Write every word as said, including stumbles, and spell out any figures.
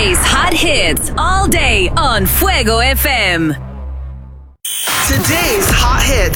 Today's hot hits all day on Fuego F M. Today's hot hits.